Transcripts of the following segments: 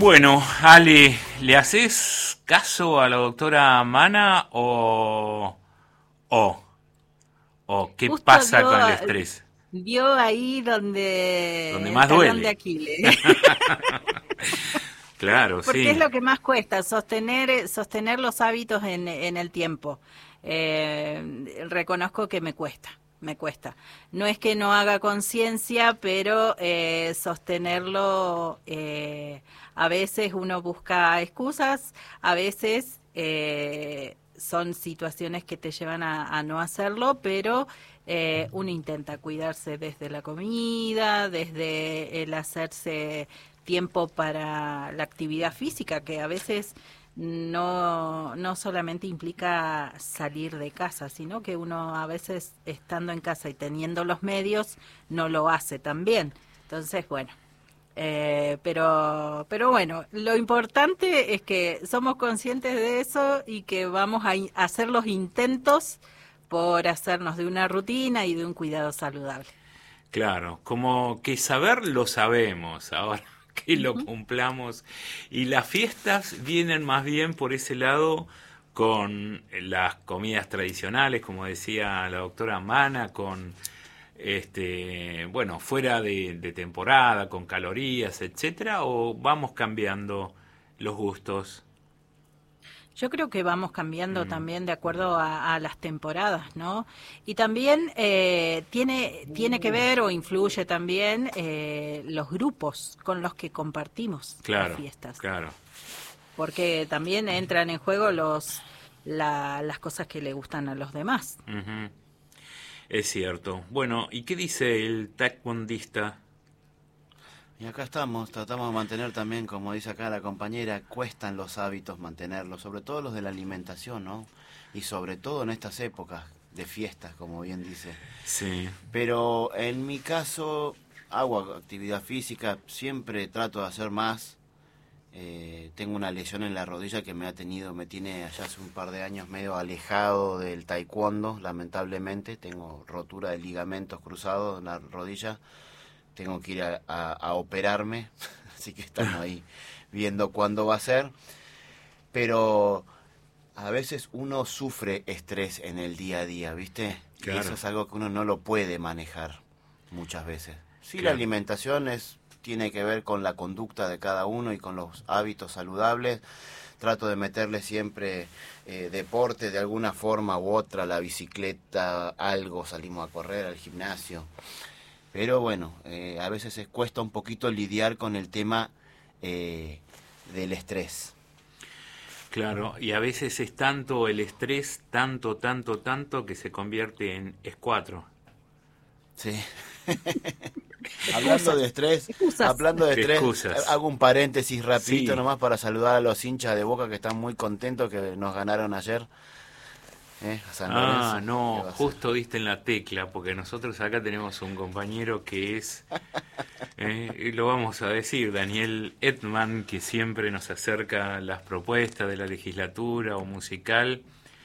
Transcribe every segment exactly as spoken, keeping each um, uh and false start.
Bueno, Ale, ¿le haces caso a la doctora Mana o, o, o qué Justo pasa dio, con el estrés? dio ahí Donde donde el más talón de duele. Aquiles. Claro, Porque es sí, lo que más cuesta, sostener, sostener los hábitos en, en el tiempo. Eh, reconozco que me cuesta, me cuesta. No es que no haga conciencia, pero eh, sostenerlo, eh, a veces uno busca excusas, a veces eh, son situaciones que te llevan a, a no hacerlo, pero eh, uno intenta cuidarse desde la comida, desde el hacerse tiempo para la actividad física, que a veces no, no solamente implica salir de casa, sino que uno a veces estando en casa y teniendo los medios no lo hace también. Entonces, bueno, eh, pero, pero bueno, lo importante es que somos conscientes de eso y que vamos a, in- a hacer los intentos por hacernos de una rutina y de un cuidado saludable. claro. Como que saber lo sabemos, ahora que lo Ujú. cumplamos. Y las fiestas vienen más bien por ese lado con las comidas tradicionales, como decía la doctora Mana, con este, bueno, fuera de, de temporada, con calorías, etcétera, o vamos cambiando los gustos. Yo creo que vamos cambiando Mm, también de acuerdo a, a las temporadas, ¿no? Y también eh, tiene, tiene que ver o influye también eh, los grupos con los que compartimos las claro, fiestas, claro. porque también entran en juego los, la- las cosas que le gustan a los demás. Ujú, es cierto. Bueno, ¿y qué dice el taekwondista? Y acá estamos, tratamos de mantener también, como dice acá la compañera, cuestan los hábitos mantenerlos, sobre todo los de la alimentación, ¿no? Y sobre todo en estas épocas de fiestas, como bien dice. Sí, Pero en mi caso, hago actividad física, siempre trato de hacer más. Eh, tengo una lesión en la rodilla que me ha tenido, me tiene allá hace un par de años medio alejado del taekwondo, lamentablemente. Tengo rotura de ligamentos cruzados en la rodilla, tengo que ir a, a- a operarme, así que estamos ahí viendo cuándo va a ser. Pero a veces uno sufre estrés en el día a día, ¿viste? Y eso claro, es algo que uno no lo puede manejar muchas veces. Sí, la claro. alimentación es, tiene que ver con la conducta de cada uno y con los hábitos saludables. Trato de meterle siempre eh, deporte de alguna forma u otra, la bicicleta, algo, salimos a correr, al gimnasio. Pero bueno, eh, a veces es, cuesta un poquito lidiar con el tema eh, del estrés. Claro, y a veces es tanto el estrés, tanto, tanto, tanto, que se convierte en escuatro. Sí. Hablando de Excusas, estrés, excusas. hablando de estrés, Excusas. hago un paréntesis rapidito Sí. nomás para saludar a los hinchas de Boca que están muy contentos que nos ganaron ayer, ¿eh? A San Ah, Lorenzo. ¿Qué no, va a ser? justo diste en la tecla, porque nosotros acá tenemos un compañero que es, eh, y lo vamos a decir, Daniel Edman, que siempre nos acerca las propuestas de la legislatura o musical.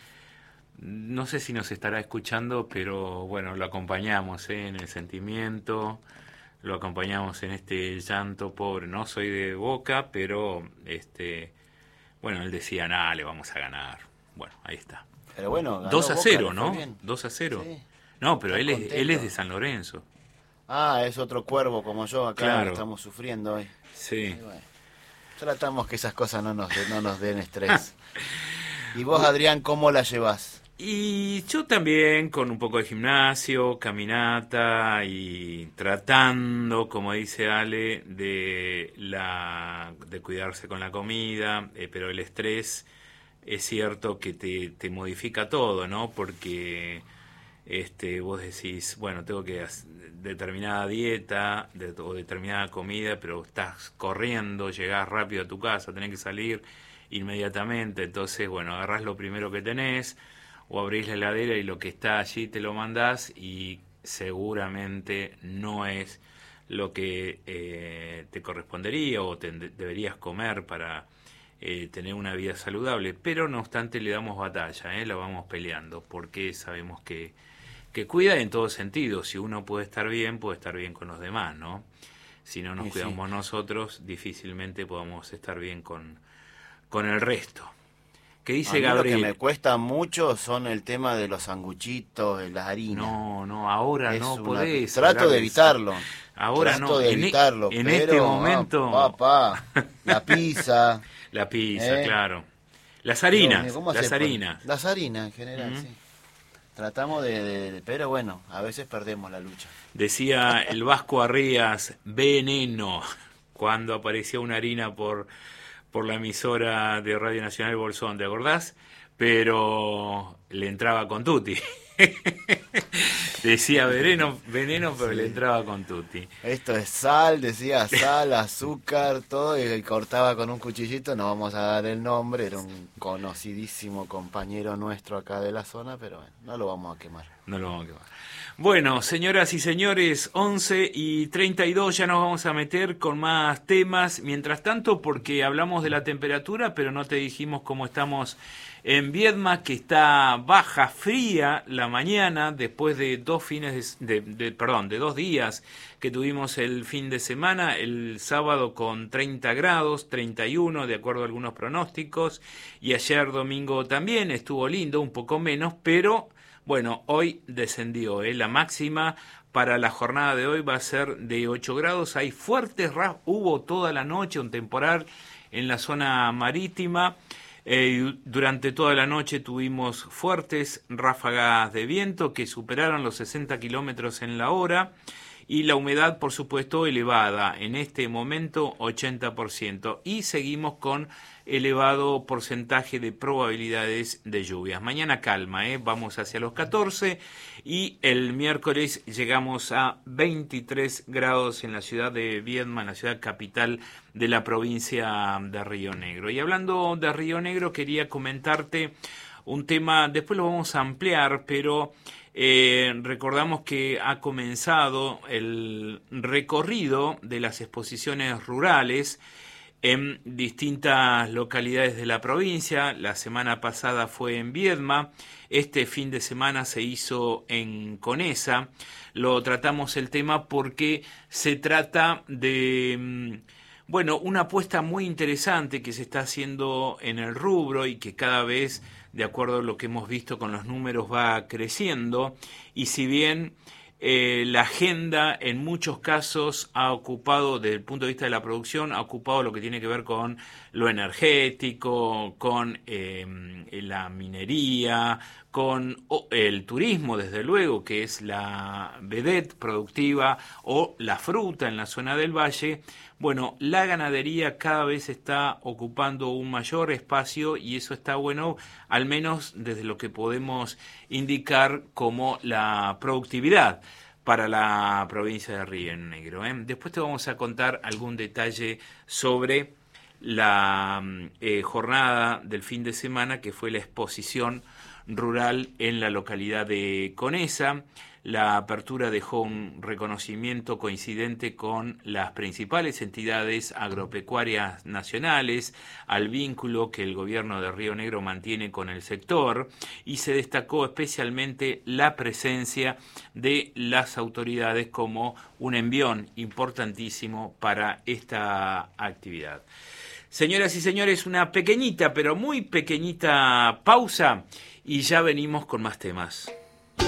No sé si nos estará escuchando, pero bueno, lo acompañamos, eh, en el sentimiento, lo acompañamos en este llanto pobre. No soy de Boca, pero este, bueno, él decía, nada, le vamos a ganar. Bueno, ahí está. Pero bueno, Dos ganó a Boca, cero, le fue ¿no? bien. Dos a cero. Sí, No, pero está él es, él es de contento. San Lorenzo. Ah, es otro cuervo como yo acá, Claro, estamos sufriendo hoy. sí. Y bueno, tratamos que esas cosas no nos, no nos den estrés. ¿Y vos, Adrián, cómo la llevas? Y yo también con un poco de gimnasio, caminata y tratando, como dice Ale, de la de cuidarse con la comida, eh, pero el estrés es cierto que te, te modifica todo, ¿no? Porque este vos decís, bueno, tengo que hacer determinada dieta de- o determinada comida, pero estás corriendo, llegás rápido a tu casa, tenés que salir inmediatamente, entonces, bueno, agarrás lo primero que tenés o abrís la heladera y lo que está allí te lo mandás y seguramente no es lo que eh, te correspondería o te, deberías comer para eh, tener una vida saludable, pero no obstante le damos batalla, ¿eh? La vamos peleando porque sabemos que, que cuida en todo sentido, si uno puede estar bien, puede estar bien con los demás, ¿no? Si no nos Sí, cuidamos sí. nosotros, difícilmente podamos estar bien con, con el resto. ¿Qué dice A mí Gabriel? lo que me cuesta mucho son el tema de los sanguchitos, de las harinas. No, no, ahora Es no una- podés. Trato hablar de eso. evitarlo. Ahora Trato no. de En e- evitarlo, en pero, este momento, ah, papá, la pizza. la pizza, ¿Eh? claro. Las Dios harinas, mío, ¿cómo las se pone? harinas. Las harinas en general, Ujú. sí. Tratamos de, de- de- pero bueno, a veces perdemos la lucha. Decía el Vasco Arrías, veneno, cuando apareció una harina por, por la emisora de Radio Nacional Bolsón, ¿te acordás? Pero le entraba con tutti. Decía veneno, veneno, pero Sí. le entraba con tutti. Esto es sal, decía sal, azúcar, todo, y cortaba con un cuchillito, no vamos a dar el nombre, era un conocidísimo compañero nuestro acá de la zona, pero bueno, no lo vamos a quemar. No lo vamos a quemar. Bueno, señoras y señores, once y treinta y dos, ya nos vamos a meter con más temas. Mientras tanto, porque hablamos de la temperatura, pero no te dijimos cómo estamos en Viedma, que está baja, fría la mañana, después de dos fines de, de, de perdón, de dos días que tuvimos el fin de semana, el sábado con treinta grados, treinta y uno, de acuerdo a algunos pronósticos, y ayer domingo también estuvo lindo, un poco menos, pero bueno, hoy descendió, ¿eh? La máxima para la jornada de hoy va a ser de ocho grados. Hay fuertes ráfagas, hubo toda la noche un temporal en la zona marítima. Eh, durante toda la noche tuvimos fuertes ráfagas de viento que superaron los sesenta kilómetros en la hora. Y la humedad, por supuesto, elevada, en este momento ochenta por ciento. Y seguimos con elevado porcentaje de probabilidades de lluvias. Mañana calma, ¿eh? Vamos hacia los catorce y el miércoles llegamos a veintitrés grados en la ciudad de Viedma, en la ciudad capital de la provincia de Río Negro. Y hablando de Río Negro, quería comentarte un tema, después lo vamos a ampliar, pero eh, recordamos que ha comenzado el recorrido de las exposiciones rurales en distintas localidades de la provincia. La semana pasada fue en Viedma, este fin de semana se hizo en Conesa. Lo tratamos el tema porque se trata de, bueno, una apuesta muy interesante que se está haciendo en el rubro y que cada vez, de acuerdo a lo que hemos visto con los números, va creciendo. Y si bien Eh, la agenda en muchos casos ha ocupado, desde el punto de vista de la producción, ha ocupado lo que tiene que ver con lo energético, con eh, la minería, con oh, el turismo, desde luego, que es la vedette productiva, o la fruta en la zona del valle. Bueno, la ganadería cada vez está ocupando un mayor espacio y eso está bueno, al menos desde lo que podemos indicar como la productividad para la provincia de Río Negro, ¿eh? Después te vamos a contar algún detalle sobre la eh, jornada del fin de semana, que fue la exposición rural en la localidad de Conesa. La apertura dejó un reconocimiento coincidente con las principales entidades agropecuarias nacionales, al vínculo que el gobierno de Río Negro mantiene con el sector, y se destacó especialmente la presencia de las autoridades como un envión importantísimo para esta actividad. Señoras y señores, una pequeñita, pero muy pequeñita pausa y ya venimos con más temas.